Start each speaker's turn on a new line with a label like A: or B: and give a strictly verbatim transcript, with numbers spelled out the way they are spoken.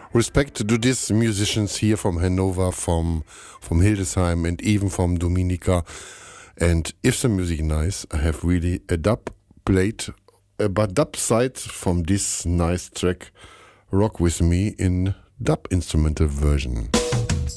A: Respect to these musicians here from Hanover, from from Hildesheim, and even from Dominica. And if the music nice, I have really a dub played, a but dub side from this nice track, Rock With Me in dub instrumental version.